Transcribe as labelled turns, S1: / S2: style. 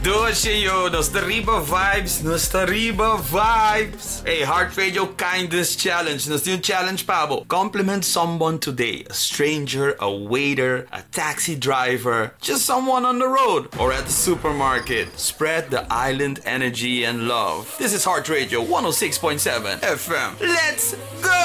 S1: Doce Nostariba vibes. Hey, Heart Radio Kindness Challenge. Nos yung challenge pabo. Compliment someone today. A stranger, a waiter, a taxi driver, just someone on the road or at the supermarket. Spread the island energy and love. This is Heart Radio 106.7 FM. Let's go!